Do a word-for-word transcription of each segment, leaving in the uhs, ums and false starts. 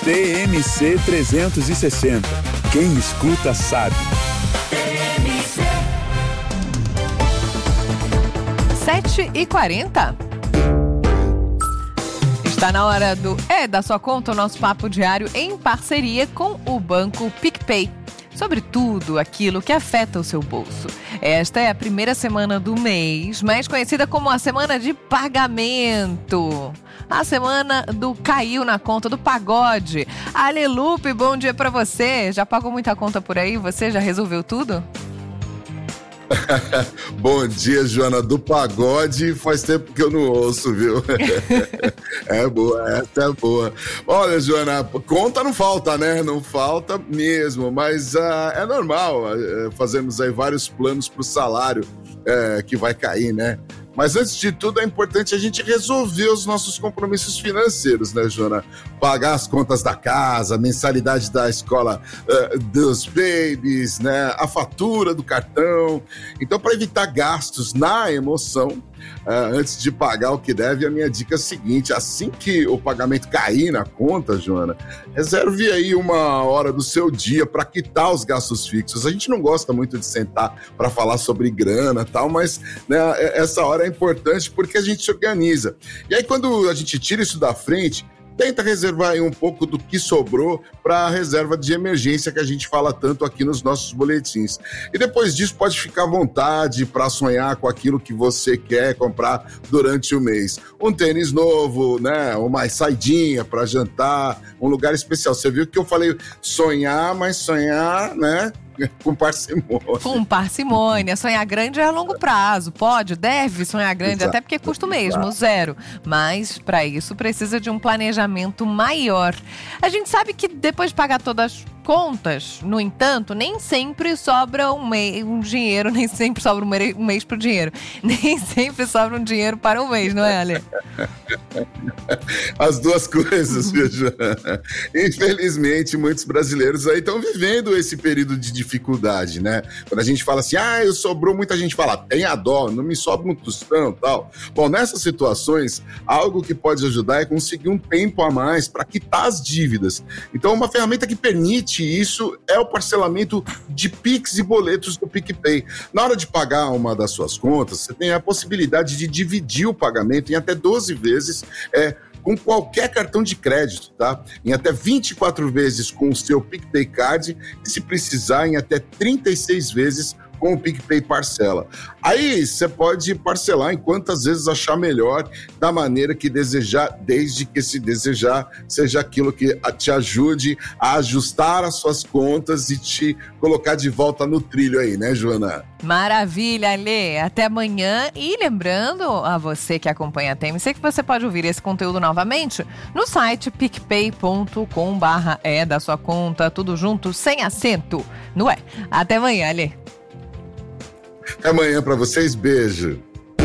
T M C trezentos e sessenta. Quem escuta sabe. sete e quarenta. Está na hora do É da Sua Conta, o nosso papo diário em parceria com o Banco PicPay. Sobre tudo aquilo que afeta o seu bolso. Esta é a primeira semana do mês, mais conhecida como a semana de pagamento. A semana do caiu na conta do pagode. Alelupe, bom dia pra você. Já pagou muita conta por aí? Você já resolveu tudo? Bom dia, Joana. Do pagode faz tempo que eu não ouço, viu? É boa, essa é boa. Olha, Joana, conta não falta, né? Não falta mesmo, mas uh, é normal. Uh, fazemos aí vários planos pro salário uh, que vai cair, né? Mas antes de tudo é importante a gente resolver os nossos compromissos financeiros, né, Joana? Pagar as contas da casa, a mensalidade da escola uh, dos babies, né? A fatura do cartão. Então, para evitar gastos na emoção, uh, antes de pagar o que deve, a minha dica é a seguinte: assim que o pagamento cair na conta, Joana, reserve aí uma hora do seu dia para quitar os gastos fixos. A gente não gosta muito de sentar para falar sobre grana e tal, mas né, essa hora é importante porque a gente se organiza. E aí, quando a gente tira isso da frente, tenta reservar aí um pouco do que sobrou para a reserva de emergência que a gente fala tanto aqui nos nossos boletins. E depois disso pode ficar à vontade para sonhar com aquilo que você quer comprar durante o mês. Um tênis novo, né? Uma saidinha para jantar, um lugar especial. Você viu que eu falei sonhar, mas sonhar, né? Com parcimônia. Com parcimônia. Sonhar grande é a longo prazo. Pode, deve sonhar grande, Exato. Até porque custa mesmo, Exato. zero. Mas, para isso, precisa de um planejamento maior. A gente sabe que depois de pagar todas as contas, no entanto, nem sempre sobra um, me- um dinheiro, nem sempre sobra um, me- um mês pro dinheiro. Nem sempre sobra um dinheiro para um mês, não é, Ale? As duas coisas, viu, Joana? Infelizmente, muitos brasileiros aí estão vivendo esse período de dificuldade, né? Quando a gente fala assim, ah, eu sobrou, muita gente fala, tenha dó, não me sobra um tostão e tal. Bom, nessas situações, algo que pode ajudar é conseguir um tempo a mais para quitar as dívidas. Então, uma ferramenta que permite isso é o parcelamento de Pix e boletos do PicPay. Na hora de pagar uma das suas contas, você tem a possibilidade de dividir o pagamento em até doze vezes, é, com qualquer cartão de crédito, tá? Em até vinte e quatro vezes com o seu PicPay Card e, se precisar, em até trinta e seis vezes com o PicPay Parcela. Aí você pode parcelar em quantas vezes achar melhor, da maneira que desejar, desde que esse desejar seja aquilo que te ajude a ajustar as suas contas e te colocar de volta no trilho aí, né, Joana? Maravilha, Ale. Até amanhã. E lembrando a você que acompanha a T M C que você pode ouvir esse conteúdo novamente no site picpay ponto com barra é da sua conta, tudo junto, sem acento, não é? Até amanhã, Ale. Até amanhã pra vocês, beijo.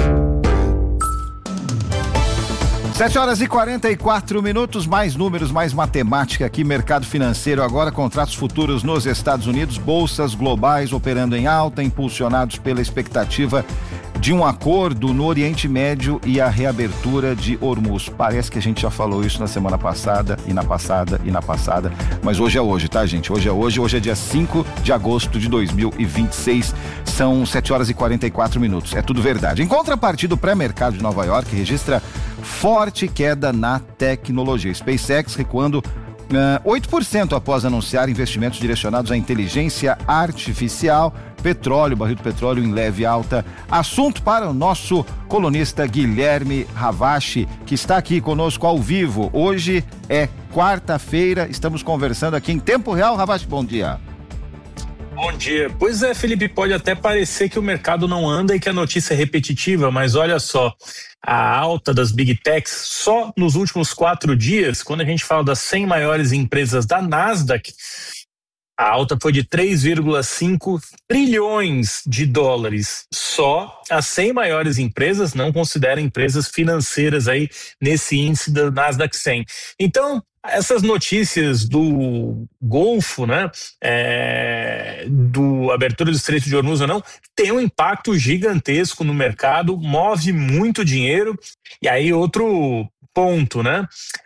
sete horas e quarenta e quatro minutos, mais números, mais matemática aqui, mercado financeiro agora, contratos futuros nos Estados Unidos, bolsas globais operando em alta, impulsionados pela expectativa de um acordo no Oriente Médio e a reabertura de Hormuz. Parece que a gente já falou isso na semana passada, e na passada, e na passada, mas hoje é hoje, tá, gente? Hoje é hoje, hoje é dia cinco de agosto de dois mil e vinte e seis, são sete horas e quarenta e quatro minutos, é tudo verdade. Em contrapartida, o pré-mercado de Nova York registra forte queda na tecnologia. SpaceX recuando Uh, oito por cento após anunciar investimentos direcionados à inteligência artificial. Petróleo, barril do petróleo em leve alta. Assunto para o nosso colunista Guilherme Ravache, que está aqui conosco ao vivo. Hoje é quarta-feira, estamos conversando aqui em tempo real. Ravache, bom dia. Bom dia. Pois é, Felipe, pode até parecer que o mercado não anda e que a notícia é repetitiva, mas olha só, a alta das Big Techs só nos últimos quatro dias, quando a gente fala das cem maiores empresas da Nasdaq, a alta foi de três vírgula cinco trilhões de dólares. Só as cem maiores empresas, não consideram empresas financeiras aí nesse índice da Nasdaq cem. Então, essas notícias do Golfo, né, é, do abertura do Estreito de Hormuz ou não, tem um impacto gigantesco no mercado, move muito dinheiro. E aí outro ponto, né?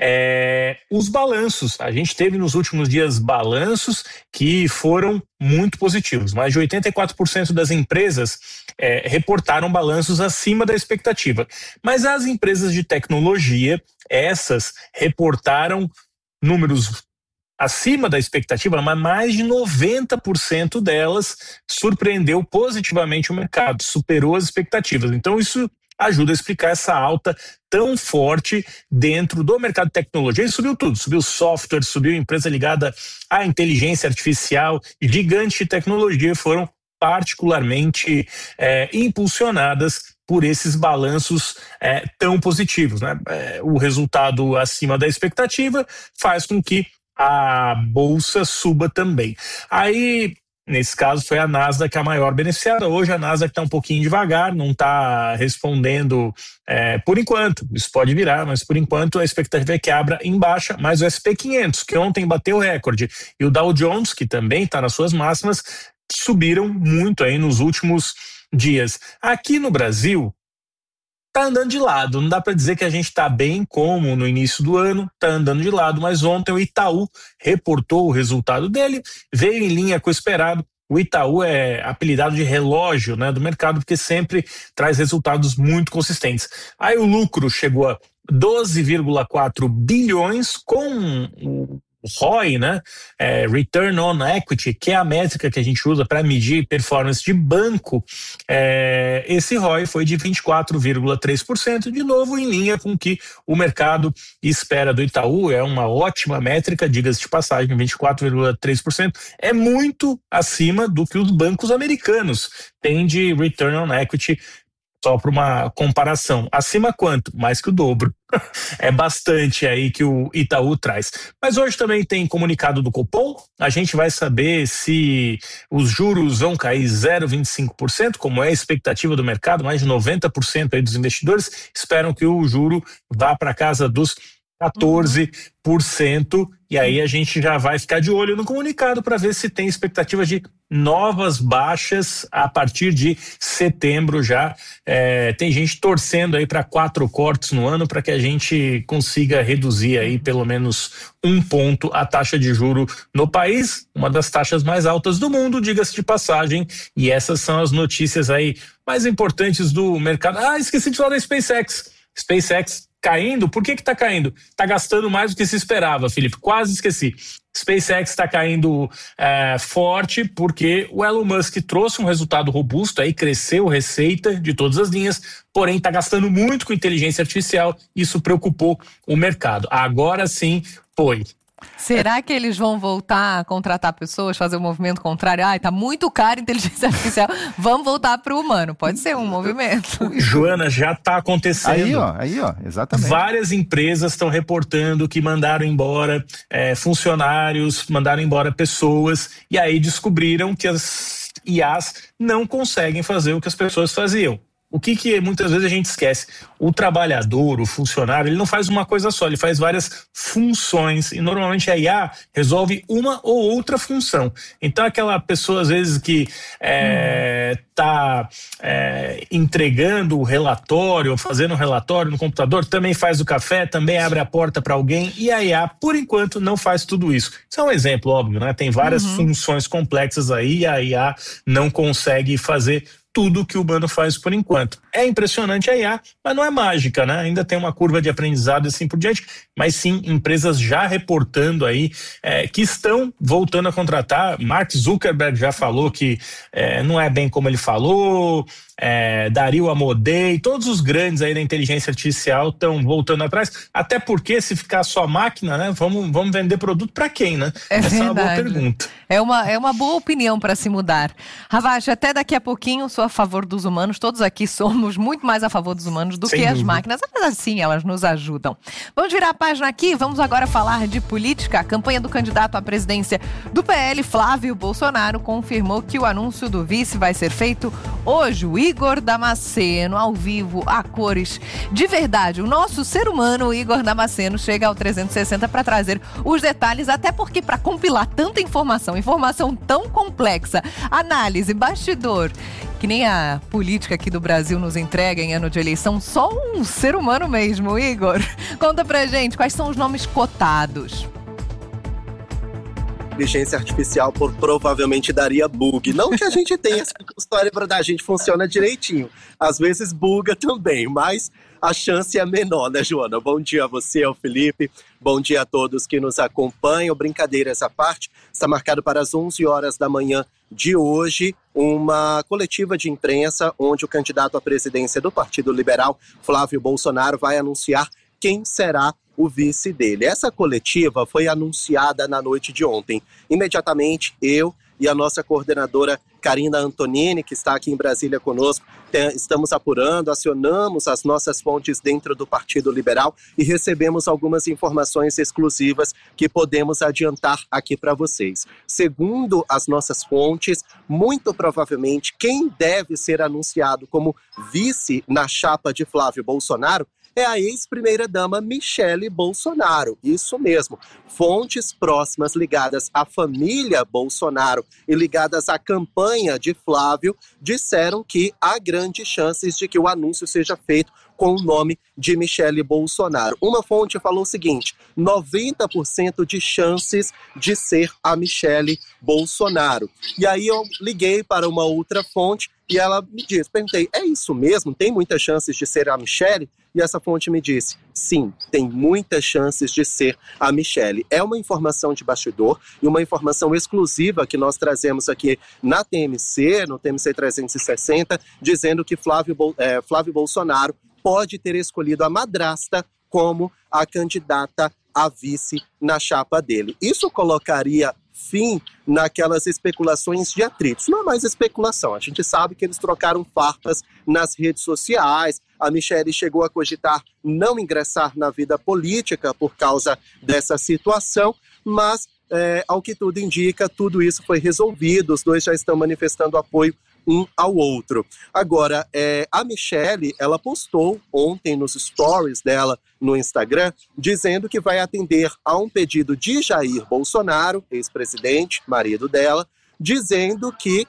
É, os balanços. A gente teve nos últimos dias balanços que foram muito positivos. Mais de oitenta e quatro por cento das empresas é, reportaram balanços acima da expectativa. Mas as empresas de tecnologia, essas reportaram números acima da expectativa, mas mais de noventa por cento delas surpreendeu positivamente o mercado, superou as expectativas. Então isso ajuda a explicar essa alta tão forte dentro do mercado de tecnologia. E subiu tudo, subiu software, subiu empresa ligada à inteligência artificial, gigantes de tecnologia foram particularmente é, impulsionadas por esses balanços é, tão positivos, né? É, o resultado acima da expectativa faz com que a bolsa suba também. Aí, nesse caso, foi a Nasdaq a maior beneficiada. Hoje a Nasdaq está um pouquinho devagar, não está respondendo é, por enquanto. Isso pode virar, mas por enquanto a expectativa é que abra em baixa. Mas o S and P quinhentos, que ontem bateu o recorde, e o Dow Jones, que também está nas suas máximas, subiram muito aí nos últimos dias. Aqui no Brasil, tá andando de lado, não dá para dizer que a gente está bem como no início do ano, tá andando de lado, mas ontem o Itaú reportou o resultado dele, veio em linha com o esperado. O Itaú é apelidado de relógio, né, do mercado, porque sempre traz resultados muito consistentes. Aí o lucro chegou a doze vírgula quatro bilhões com o R O I, né? É, Return on Equity, que é a métrica que a gente usa para medir performance de banco. É, esse R O I foi de vinte e quatro vírgula três por cento, de novo em linha com o que o mercado espera do Itaú. É uma ótima métrica, diga-se de passagem, vinte e quatro vírgula três por cento é muito acima do que os bancos americanos têm de Return on Equity. Só para uma comparação, acima quanto? Mais que o dobro. É bastante aí que o Itaú traz. Mas hoje também tem comunicado do Copom, a gente vai saber se os juros vão cair zero vírgula vinte e cinco por cento, como é a expectativa do mercado, mais de noventa por cento aí dos investidores esperam que o juro vá para casa dos quatorze por cento, e aí a gente já vai ficar de olho no comunicado para ver se tem expectativa de novas baixas a partir de setembro já. É, tem gente torcendo aí para quatro cortes no ano para que a gente consiga reduzir aí pelo menos um ponto a taxa de juro no país, uma das taxas mais altas do mundo, diga-se de passagem, e essas são as notícias aí mais importantes do mercado. Ah, esqueci de falar da SpaceX. SpaceX caindo, por que que tá caindo? Tá gastando mais do que se esperava, Felipe, quase esqueci. SpaceX está caindo é, forte porque o Elon Musk trouxe um resultado robusto, aí cresceu receita de todas as linhas, porém está gastando muito com inteligência artificial, isso preocupou o mercado. Agora sim, foi. Será que eles vão voltar a contratar pessoas, fazer o um movimento contrário? Ai, tá muito caro a inteligência artificial, vamos voltar para o humano. Pode ser um movimento. Joana, já está acontecendo. Aí, ó, aí, ó, exatamente. Várias empresas estão reportando que mandaram embora é, funcionários, mandaram embora pessoas, e aí descobriram que as I As não conseguem fazer o que as pessoas faziam. O que que muitas vezes a gente esquece? O trabalhador, o funcionário, ele não faz uma coisa só, ele faz várias funções, e normalmente a I A resolve uma ou outra função. Então aquela pessoa às vezes que é, tá é, entregando o relatório, ou fazendo o relatório no computador, também faz o café, também abre a porta para alguém, e a I A, por enquanto, não faz tudo isso. Isso é um exemplo, óbvio, né? Tem várias uhum. funções complexas aí, e a I A não consegue fazer tudo que o humano faz por enquanto. É impressionante a I A, mas não é mágica, né? Ainda tem uma curva de aprendizado e assim por diante, mas sim empresas já reportando aí é, que estão voltando a contratar. Mark Zuckerberg já falou que é, não é bem como ele falou, é, Dario Amodei, todos os grandes aí da inteligência artificial estão voltando atrás, até porque se ficar só máquina, né? Vamos, vamos vender produto para quem, né? É Essa verdade. é uma boa pergunta. É uma, é uma boa opinião para se mudar. Ravache, até daqui a pouquinho sou a favor dos humanos, todos aqui somos muito mais a favor dos humanos do Sem que dúvida. As máquinas, mas assim elas nos ajudam. Vamos virar a página aqui, vamos agora falar de política. A campanha do candidato à presidência do P L, Flávio Bolsonaro, confirmou que o anúncio do vice vai ser feito hoje. O Igor Damasceno, ao vivo, a cores de verdade. O nosso ser humano, o Igor Damasceno, chega ao trezentos e sessenta para trazer os detalhes, até porque para compilar tanta informação, informação tão complexa, análise, bastidor, que nem a política aqui do Brasil nos entrega em ano de eleição, só um ser humano mesmo. Igor, conta pra gente quais são os nomes cotados. Inteligência artificial por, provavelmente daria bug. Não que a gente tenha essa história da gente funciona direitinho. Às vezes buga também, mas a chance é menor, né, Joana? Bom dia a você, ao Felipe. Bom dia a todos que nos acompanham. Brincadeiras à parte, está marcado para as onze horas da manhã de hoje uma coletiva de imprensa onde o candidato à presidência do Partido Liberal, Flávio Bolsonaro, vai anunciar quem será o vice dele. Essa coletiva foi anunciada na noite de ontem. Imediatamente, eu e a nossa coordenadora Karina Antonini, que está aqui em Brasília conosco, estamos apurando, acionamos as nossas fontes dentro do Partido Liberal e recebemos algumas informações exclusivas que podemos adiantar aqui para vocês. Segundo as nossas fontes, muito provavelmente quem deve ser anunciado como vice na chapa de Flávio Bolsonaro é a ex-primeira-dama Michele Bolsonaro. Isso mesmo. Fontes próximas ligadas à família Bolsonaro e ligadas à campanha de Flávio disseram que há grandes chances de que o anúncio seja feito com o nome de Michele Bolsonaro. Uma fonte falou o seguinte: noventa por cento de chances de ser a Michele Bolsonaro. E aí eu liguei para uma outra fonte e ela me disse, perguntei, é isso mesmo? Tem muitas chances de ser a Michele? E essa fonte me disse, sim, tem muitas chances de ser a Michele. É uma informação de bastidor e uma informação exclusiva que nós trazemos aqui na T M C, no T M C trezentos e sessenta, dizendo que Flávio, é, Flávio Bolsonaro pode ter escolhido a madrasta como a candidata a vice na chapa dele. Isso colocaria fim naquelas especulações de atritos. Não é mais especulação, a gente sabe que eles trocaram farpas nas redes sociais. A Michele chegou a cogitar não ingressar na vida política por causa dessa situação, mas, é, ao que tudo indica, tudo isso foi resolvido, os dois já estão manifestando apoio um ao outro. Agora, é, a Michele, ela postou ontem nos stories dela no Instagram, dizendo que vai atender a um pedido de Jair Bolsonaro, ex-presidente, marido dela, dizendo que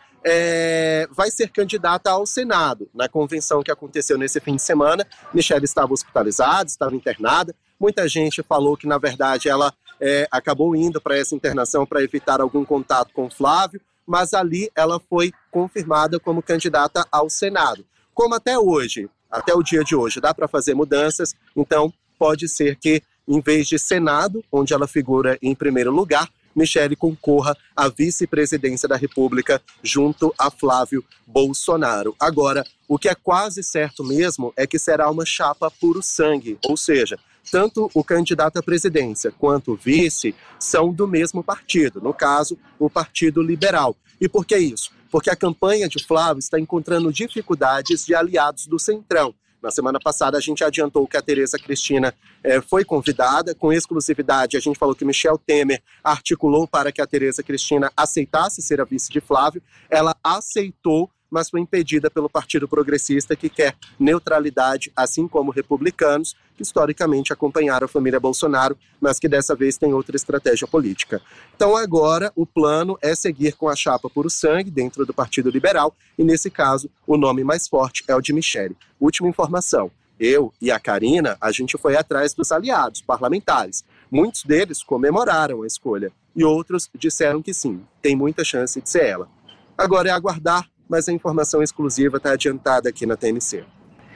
é, vai ser candidata ao Senado. Na convenção que aconteceu nesse fim de semana, Michele estava hospitalizada, estava internada. Muita gente falou que, na verdade, ela é, acabou indo para essa internação para evitar algum contato com o Flávio, mas ali ela foi confirmada como candidata ao Senado. Como até hoje, até o dia de hoje, dá para fazer mudanças, então pode ser que, em vez de Senado, onde ela figura em primeiro lugar, Michele concorra à vice-presidência da República junto a Flávio Bolsonaro. Agora, o que é quase certo mesmo é que será uma chapa puro sangue, ou seja, tanto o candidato à presidência quanto o vice são do mesmo partido, no caso, o Partido Liberal. E por que isso? Porque a campanha de Flávio está encontrando dificuldades de aliados do Centrão. Na semana passada a gente adiantou que a Tereza Cristina eh, foi convidada, com exclusividade a gente falou que Michel Temer articulou para que a Tereza Cristina aceitasse ser a vice de Flávio, ela aceitou, mas foi impedida pelo Partido Progressista, que quer neutralidade, assim como republicanos, que historicamente acompanharam a família Bolsonaro, mas que dessa vez tem outra estratégia política. Então agora o plano é seguir com a chapa puro sangue dentro do Partido Liberal, e nesse caso o nome mais forte é o de Michele. Última informação, eu e a Karina, a gente foi atrás dos aliados parlamentares. Muitos deles comemoraram a escolha, e outros disseram que sim, tem muita chance de ser ela. Agora é aguardar, mas a informação exclusiva está adiantada aqui na T M C.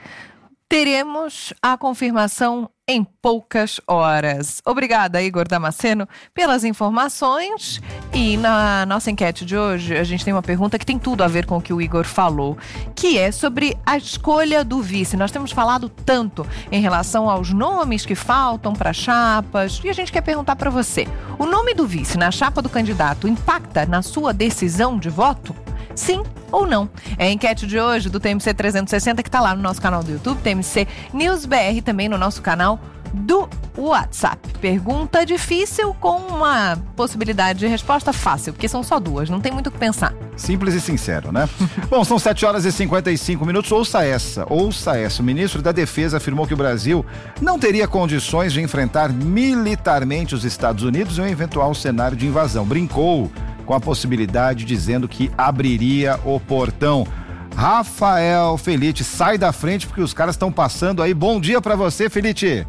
Teremos a confirmação em poucas horas. Obrigada, Igor Damasceno, pelas informações. E na nossa enquete de hoje, a gente tem uma pergunta que tem tudo a ver com o que o Igor falou, que é sobre a escolha do vice. Nós temos falado tanto em relação aos nomes que faltam para chapas, e a gente quer perguntar para você, o nome do vice na chapa do candidato impacta na sua decisão de voto? Sim ou não? É a enquete de hoje do T M C trezentos e sessenta que está lá no nosso canal do YouTube, T M C News B R, também no nosso canal do WhatsApp. Pergunta difícil com uma possibilidade de resposta fácil, porque são só duas, não tem muito o que pensar. Simples e sincero, né? Bom, são sete horas e cinquenta e cinco minutos. Ouça essa, ouça essa. O ministro da Defesa afirmou que o Brasil não teria condições de enfrentar militarmente os Estados Unidos em um eventual cenário de invasão. Brincou com a possibilidade, dizendo que abriria o portão. Rafael Felite. Sai da frente porque os caras estão passando aí. Bom dia para você, Felite.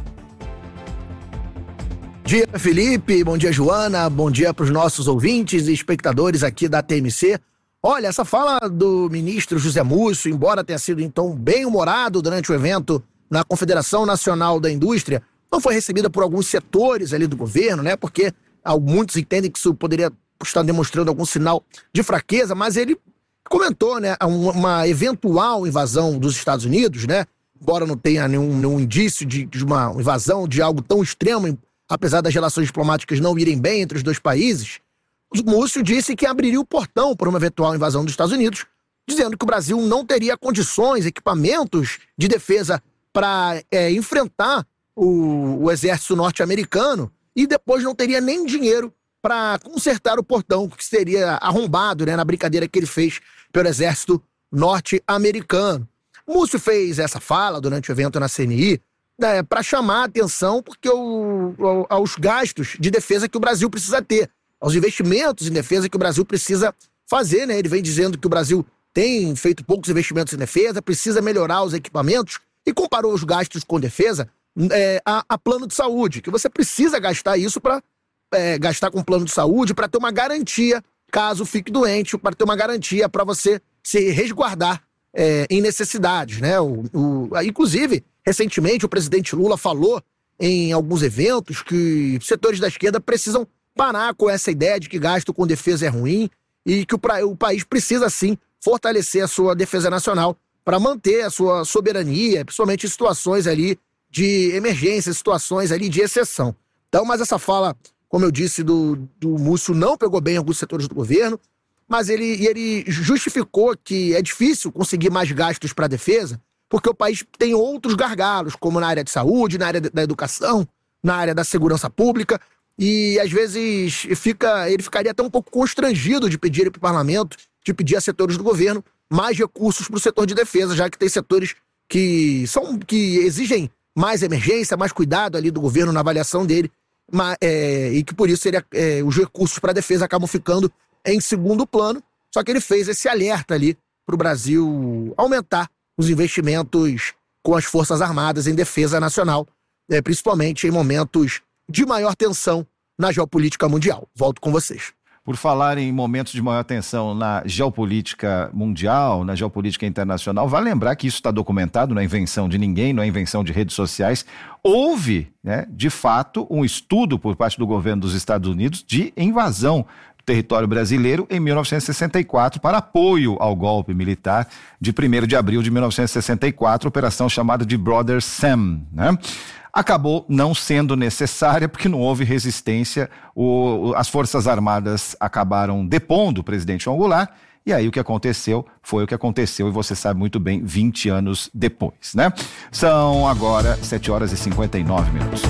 Bom dia, Felipe. Bom dia, Joana. Bom dia para os nossos ouvintes e espectadores aqui da T M C. Olha, essa fala do ministro José Múcio, embora tenha sido em tom bem humorado durante o evento na Confederação Nacional da Indústria, não foi recebida por alguns setores ali do governo, né? Porque muitos entendem que isso poderia estar demonstrando algum sinal de fraqueza, mas ele comentou, né, uma eventual invasão dos Estados Unidos, né? Embora não tenha nenhum, nenhum indício de, de uma invasão de algo tão extremo, apesar das relações diplomáticas não irem bem entre os dois países, o Múcio disse que abriria o portão para uma eventual invasão dos Estados Unidos, dizendo que o Brasil não teria condições, equipamentos de defesa para é, enfrentar o, o exército norte-americano e depois não teria nem dinheiro para consertar o portão que seria arrombado, né, na brincadeira que ele fez pelo exército norte-americano. Múcio fez essa fala durante o evento na C N I, né, para chamar a atenção porque o, o, aos gastos de defesa que o Brasil precisa ter, aos investimentos em defesa que o Brasil precisa fazer, né? Ele vem dizendo que o Brasil tem feito poucos investimentos em defesa, precisa melhorar os equipamentos e comparou os gastos com defesa é, a, a plano de saúde, que você precisa gastar isso para é, gastar com plano de saúde para ter uma garantia caso fique doente, para ter uma garantia para você se resguardar é, em necessidades, né? O, o, inclusive, recentemente, o presidente Lula falou em alguns eventos que setores da esquerda precisam parar com essa ideia de que gasto com defesa é ruim e que o, pra, o país precisa, sim, fortalecer a sua defesa nacional para manter a sua soberania, principalmente em situações ali de emergência, situações ali de exceção. Então, mas essa fala, como eu disse, do, do Múcio não pegou bem em alguns setores do governo, mas ele, ele justificou que é difícil conseguir mais gastos para a defesa porque o país tem outros gargalos, como na área de saúde, na área da educação, na área da segurança pública. E, às vezes, fica, ele ficaria até um pouco constrangido de pedir para o parlamento, de pedir a setores do governo mais recursos para o setor de defesa, já que tem setores que, são, que exigem mais emergência, mais cuidado ali do governo na avaliação dele, mas, é, e que, por isso, ele, é, os recursos para a defesa acabam ficando em segundo plano. Só que ele fez esse alerta ali para o Brasil aumentar os investimentos com as Forças Armadas em defesa nacional, é, principalmente em momentos de maior tensão na geopolítica mundial. Volto com vocês. Por falar em momentos de maior tensão na geopolítica mundial, na geopolítica internacional, vale lembrar que isso está documentado, não é invenção de ninguém, não é invenção de redes sociais. Houve, né, de fato, um estudo por parte do governo dos Estados Unidos de invasão do território brasileiro em mil novecentos e sessenta e quatro para apoio ao golpe militar de primeiro de abril de mil novecentos e sessenta e quatro, operação chamada de Brother Sam, né? Acabou não sendo necessária porque não houve resistência, o, as Forças Armadas acabaram depondo o presidente João Goulart e aí o que aconteceu foi o que aconteceu e você sabe muito bem, vinte anos depois, né? São agora sete horas e cinquenta e nove minutos.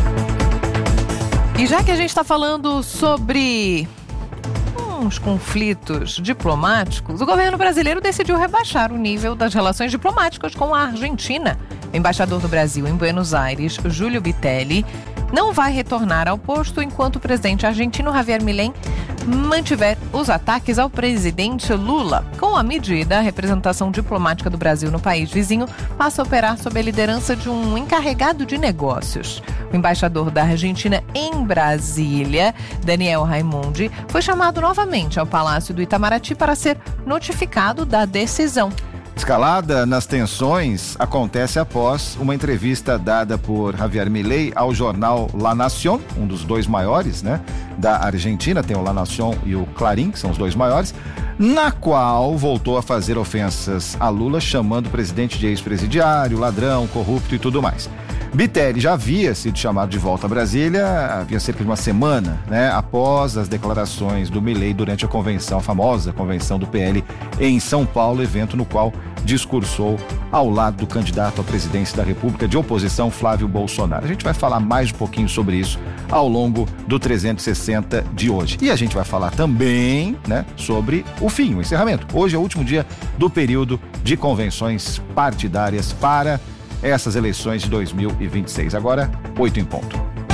E já que a gente está falando sobre uns conflitos diplomáticos, o governo brasileiro decidiu rebaixar o nível das relações diplomáticas com a Argentina. O embaixador do Brasil em Buenos Aires, Júlio Bitelli, não vai retornar ao posto enquanto o presidente argentino Javier Milei mantiver os ataques ao presidente Lula. Com a medida, a representação diplomática do Brasil no país vizinho passa a operar sob a liderança de um encarregado de negócios. O embaixador da Argentina em Brasília, Daniel Raimondi, foi chamado novamente ao Palácio do Itamaraty para ser notificado da decisão. Escalada nas tensões acontece após uma entrevista dada por Javier Milei ao jornal La Nación, um dos dois maiores, né, da Argentina, tem o La Nación e o Clarín, que são os dois maiores, na qual voltou a fazer ofensas a Lula, chamando o presidente de ex-presidiário, ladrão, corrupto e tudo mais. Bitelli já havia sido chamado de volta a Brasília havia cerca de uma semana, né, após as declarações do Milei durante a convenção, a famosa convenção do P L em São Paulo, evento no qual discursou ao lado do candidato à presidência da República de oposição, Flávio Bolsonaro. A gente vai falar mais um pouquinho sobre isso ao longo do trezentos e sessenta de hoje. E a gente vai falar também, né, sobre o fim, o encerramento. Hoje é o último dia do período de convenções partidárias para essas eleições de dois mil e vinte e seis. Agora, oito em ponto.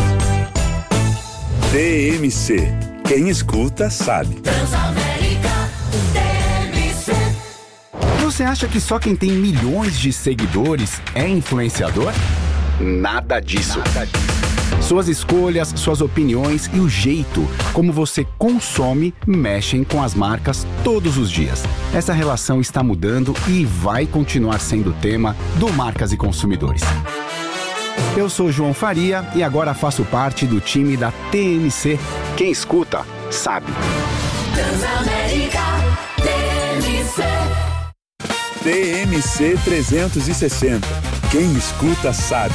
T M C. Quem escuta sabe. Transamérica, T M C. Você acha que só quem tem milhões de seguidores é influenciador? Nada disso. Nada disso. Suas escolhas, suas opiniões e o jeito como você consome mexem com as marcas todos os dias. Essa relação está mudando e vai continuar sendo tema do Marcas e Consumidores. Eu sou João Faria e agora faço parte do time da T M C. Quem escuta, sabe. Transamérica, T M C. T M C trezentos e sessenta. Quem escuta, sabe.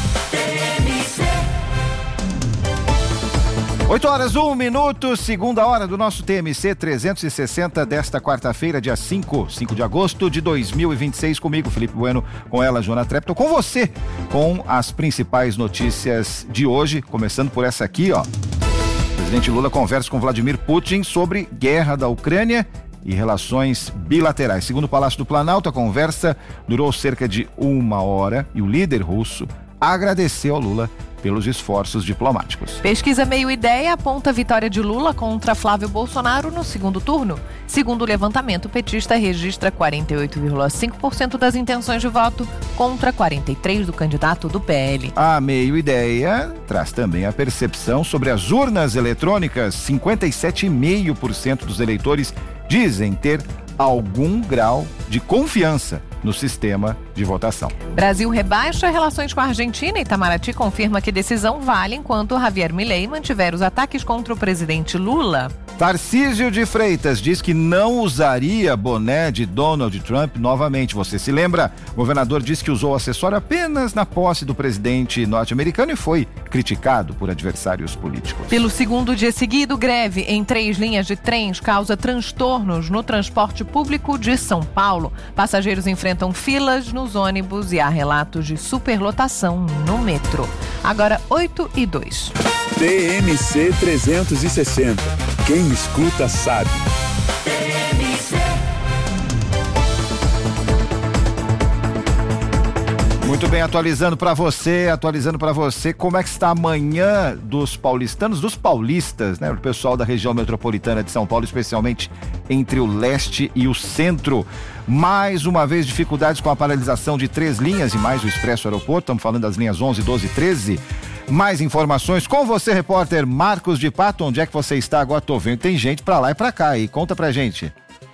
oito horas, um minuto, segunda hora do nosso T M C trezentos e sessenta desta quarta-feira, dia cinco, cinco de agosto de dois mil e vinte e seis, comigo, Felipe Bueno, com ela, Joana Trepton, com você, com as principais notícias de hoje, começando por essa aqui, ó. O presidente Lula conversa com Vladimir Putin sobre guerra da Ucrânia e relações bilaterais. Segundo o Palácio do Planalto, a conversa durou cerca de uma hora e o líder russo agradeceu ao Lula pelos esforços diplomáticos. Pesquisa Meio Ideia aponta a vitória de Lula contra Flávio Bolsonaro no segundo turno. Segundo o levantamento, o petista registra quarenta e oito vírgula cinco por cento das intenções de voto contra quarenta e três por cento do candidato do P L. A Meio Ideia traz também a percepção sobre as urnas eletrônicas. cinquenta e sete vírgula cinco por cento dos eleitores dizem ter algum grau de confiança no sistema de votação. Brasil rebaixa relações com a Argentina e Itamaraty confirma que decisão vale enquanto Javier Milei mantiver os ataques contra o presidente Lula. Tarcísio de Freitas diz que não usaria boné de Donald Trump novamente. Você se lembra? O governador disse que usou o acessório apenas na posse do presidente norte-americano e foi criticado por adversários políticos. Pelo segundo dia seguido, greve em três linhas de trens causa transtornos no transporte público de São Paulo. Passageiros enfrentam filas nos ônibus e há relatos de superlotação no metrô. Agora, oito e dois. T M C trezentos e sessenta. Quem escuta, sabe. Muito bem, atualizando para você, atualizando para você como é que está a manhã dos paulistanos, dos paulistas, né? O pessoal da região metropolitana de São Paulo, especialmente entre o leste e o centro. Mais uma vez, dificuldades com a paralisação de três linhas e mais o Expresso Aeroporto. Estamos falando das linhas onze, doze e treze. Mais informações com você, repórter Marcos de Pato. Onde é que você está agora? Tô vendo, tem gente para lá e para cá aí. Conta pra gente.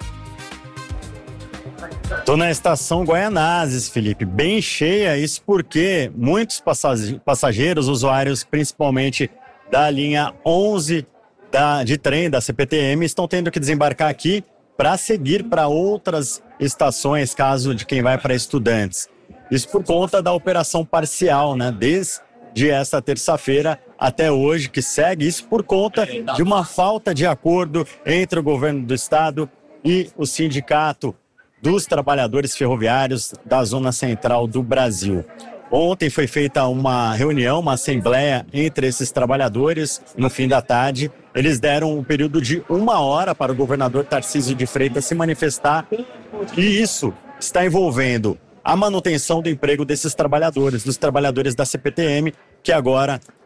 Tô na estação Guaianazes, Felipe, bem cheia, isso porque muitos passageiros, usuários principalmente da linha onze da, de trem da C P T M, estão tendo que desembarcar aqui para seguir para outras estações, caso de quem vai para estudantes. Isso por conta da operação parcial, né? Desde esta terça-feira até hoje, que segue, isso por conta de uma falta de acordo entre o governo do estado e o sindicato dos trabalhadores ferroviários da zona central do Brasil. Ontem foi feita uma reunião, uma assembleia entre esses trabalhadores no fim da tarde. Eles deram um período de uma hora para o governador Tarcísio de Freitas se manifestar e isso está envolvendo a manutenção do emprego desses trabalhadores, dos trabalhadores da C P T M, que agora